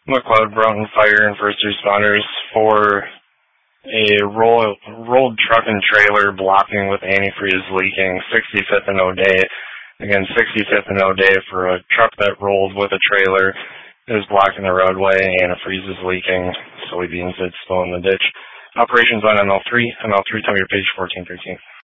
McLeod Broughton Fire and First Responders for a rolled truck and trailer blocking with antifreeze leaking, 65th and O'Day. Again, 65th and O'Day for a truck that rolled with a trailer is blocking the roadway, antifreeze is leaking, soybeans that's still in the ditch. Operations on ML3, tell me your page 1413.